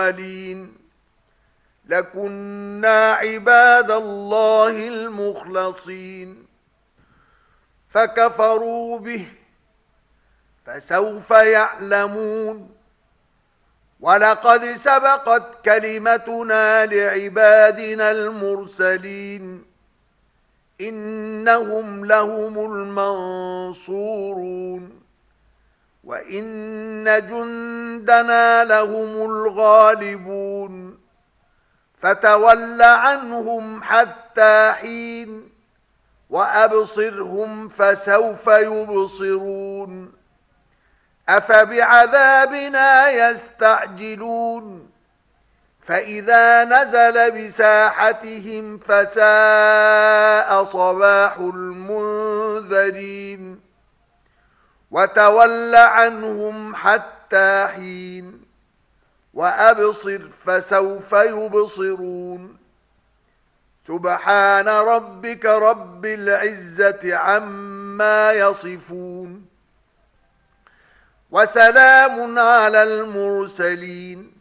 لكنا عباد الله المخلصين فكفروا به فسوف يعلمون. ولقد سبقت كلمتنا لعبادنا المرسلين إنهم لهم المنصورون وإن جندنا لهم الغالبون فتول عنهم حتى حين وأبصرهم فسوف يبصرون. أفبعذابنا يستعجلون فإذا نزل بساحتهم فساء صباح المنذرين وتول عنهم حتى حين وأبصر فسوف يبصرون. سبحان ربك رب العزة عما يصفون وسلام على المرسلين